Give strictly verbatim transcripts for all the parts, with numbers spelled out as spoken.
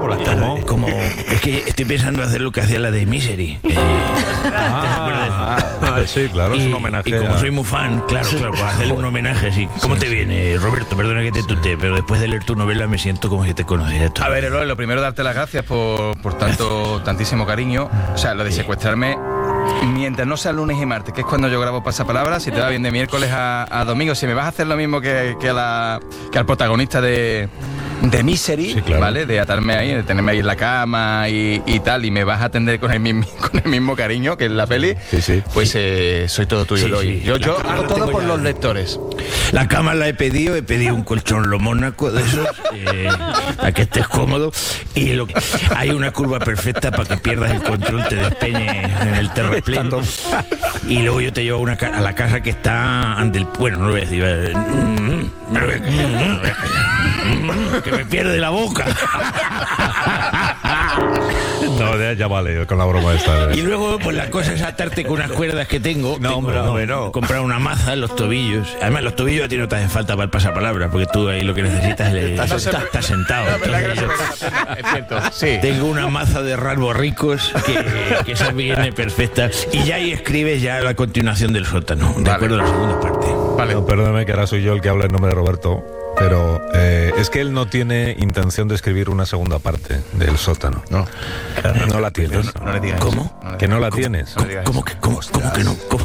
las tardes. Como, es que estoy pensando hacer lo que hacía la de Misery. Eh, Ah, ah, sí, claro, es y, un homenaje. y como a... soy muy fan, claro, claro, para hacerle un homenaje así. ¿Cómo te viene, Roberto? Perdona que te tutee, pero después de leer tu novela me siento como si te conociera. A ver, Eloy, lo primero darte las gracias por, por tanto, tantísimo cariño. O sea, lo de secuestrarme, mientras no sea lunes y martes, que es cuando yo grabo Pasapalabra, si te va bien de miércoles a, a domingo, si me vas a hacer lo mismo que, que, a la, que al protagonista de, de Misery, Sí, claro. ¿vale? De atarme ahí, de tenerme ahí en la cama y, y tal, y me vas a atender con el mismo, con el mismo cariño que en la peli, Sí, sí. pues eh, soy todo tuyo, Sí, Eloy. sí. Yo, La yo cámara hago la todo tengo por ya. los lectores. La cama la he pedido, he pedido un colchón lo mónaco de esos, eh, para que estés cómodo. Y lo que, hay una curva perfecta para que pierdas el control, te despeñes en el terraplén. Y luego yo te llevo a, una, ca- a la casa que está ante el... Bueno, no lo voy a decir. eh, mm, me lo voy a callar, me lo voy a callar. Mm, que me pierde la boca. No, ya, ya vale, con la broma esta. Y luego, pues la cosa es atarte con unas cuerdas que tengo. No, Tengo- hombre, no, hombre, no. Comprar una maza en los tobillos. Además, los tobillos a ti no te hacen falta para el pasapalabra, porque tú ahí lo que necesitas es... Estás, estás sentado. Entonces, yo- Es cierto, sí. tengo una maza de ricos que, que esa viene perfecta. Y ya ahí escribes ya la continuación del sótano, de Vale. acuerdo a la segunda parte. Vale. No, perdóname que ahora soy yo el que habla en nombre de Roberto, pero eh, es que él no tiene intención de escribir una segunda parte del sótano. No. No la tienes. No le digas ¿Cómo? eso. No le Que no la digas- tienes. no le digas ¿Cómo eso. que, cómo, cómo que no? ¿Cómo?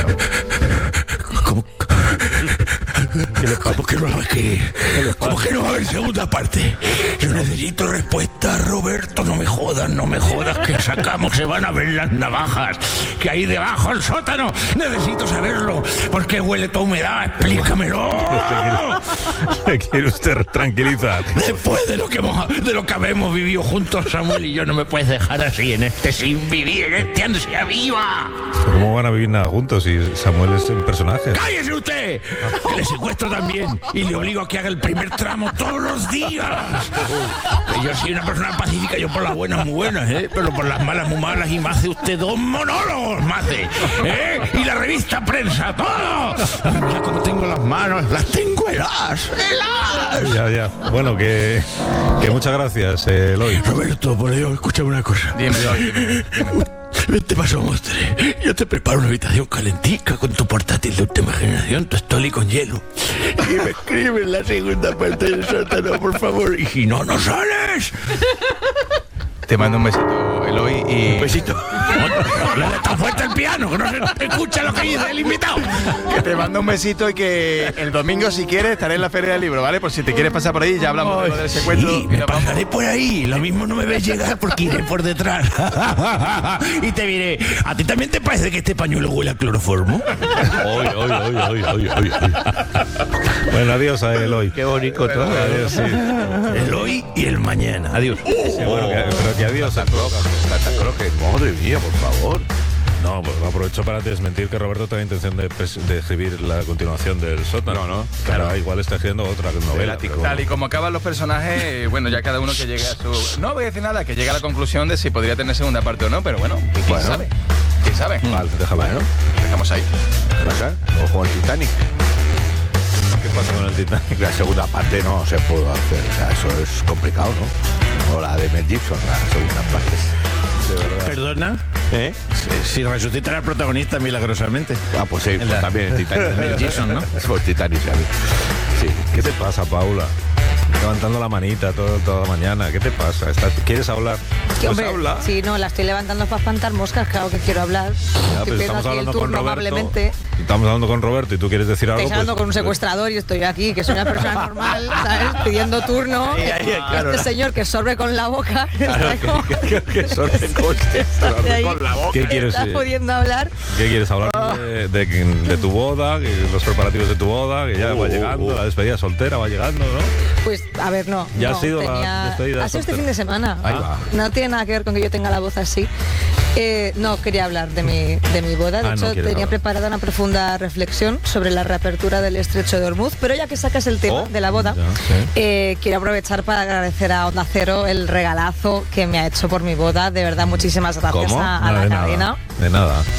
¿Cómo? ¿Cómo que no va a haber que, ¿Cómo que no va a haber segunda parte? Yo necesito respuesta, Roberto, no me jodas, no me jodas, que sacamos, se van a ver las navajas, que hay debajo el sótano, necesito saberlo, porque huele toda humedad, explícamelo. ¿Qué quiere usted tranquilizar? Después de lo que hemos, de lo que habemos vivido juntos, Samuel y yo, no me puedes dejar así en este sin vivir, en este ansia viva. ¿Cómo van a vivir nada juntos si Samuel es un personaje? ¡Cállese usted! Que le secuestro también y le obligo a que haga el primer tramo todos los días. Que yo soy una persona pacífica, yo por las buenas muy buenas, ¿eh? Pero por las malas muy malas, y me hace usted dos monólogos, me hace, ¿eh? Y la revista Prensa, todo. Ya como tengo las manos, las tengo heladas, heladas. Ya, ya. Bueno, que, que muchas gracias, eh, Eloy. Roberto, por Dios, escúchame una cosa. Dime, dime, dime. Vente paso, mostre. Yo te preparo una habitación calentica con tu portátil de última generación, tu estoli con hielo. Y me escribes la segunda parte del sótano, por favor. Y si no, no sales. Te mando un besito, Eloy, y... Un besito. Está fuerte el piano, que no se escucha lo que dice el invitado. Que te mando un besito y que el domingo, si quieres, estaré en la Feria del Libro, ¿vale? Por si te quieres pasar por ahí, ya hablamos de lo del secuestro. Sí, y me nos vamos. pasaré por ahí. Lo mismo no me ves llegar porque iré por detrás. Y te diré, ¿a ti también te parece que este pañuelo huele a cloroformo? Hoy, hoy, hoy, hoy, hoy, hoy. Bueno, adiós a Eloy. Qué bonito todo. Adiós, sí. El hoy y el mañana. Adiós. Sí, bueno, que, pero que adiós a todos. Santa Claus, que madre mía, por favor. No, pues aprovecho para desmentir que Roberto tenga intención de, pres- de escribir la continuación del sótano. No, no. Claro, igual está escribiendo otra novela. pero Tal y como acaban los personajes, eh, bueno, ya cada uno que llegue a su... No voy a decir nada, que llegue a la conclusión de si podría tener segunda parte o no, pero bueno, ¿quién Bueno. sabe? ¿Quién sabe? Vale, déjalo. Bueno, Dejamos ahí. ¿qué pasa? Ojo al Titanic. ¿Qué pasa con el Titanic? La segunda parte no se pudo hacer. O sea, eso es complicado, ¿no? O la de Mel Gibson, la segunda parte. De verdad. ¿Perdona? ¿Eh? Si resucita al protagonista milagrosamente. Ah, pues sí, pues la- también el Titanic. Mel Gibson, ¿no? Pues Titanic, ¿sabes? Sí. ¿Qué te pasa, Paula? Levantando la manita todo, toda la mañana. ¿Qué te pasa? ¿Estás- ¿Quieres hablar? Sí, Pues hombre, habla. sí, no, la estoy levantando para espantar moscas, claro que quiero hablar. Ya, Estoy pero pidiendo estamos aquí el hablando con turno Roberto. amablemente. Estamos hablando con Roberto y tú quieres decir algo. Estáis hablando pues- con un secuestrador y estoy aquí, que soy una persona normal, ¿sabes? Pidiendo turno. Ahí, ahí, claro. Este señor que sorbe con la boca. está como- Que, que son de coste, de ahí. con la boca. ¿Qué quieres, Está eh, pudiendo hablar. ¿Qué quieres hablar de, de, de tu boda, que los preparativos de tu boda, que ya Uh, va llegando, uh. la despedida soltera va llegando, ¿no? Pues, a ver, no. Ya no, ha sido la tenía- despedida Ha sido este soltera. fin de semana. Ahí va. No tiene nada que ver con que yo tenga la voz así. Eh, no, quería hablar de mi, de mi boda. De Ah, no hecho, quieres tenía hablar. preparada una profunda reflexión sobre la reapertura del estrecho de Hormuz, pero ya que sacas el tema Oh, de la boda, ya, sí. eh, quiero aprovechar para agradecer a Onda Cero el regalazo que me ha hecho por mi boda. De verdad, muchísimas gracias ¿Cómo? a, a No, la de cadena. nada. De nada.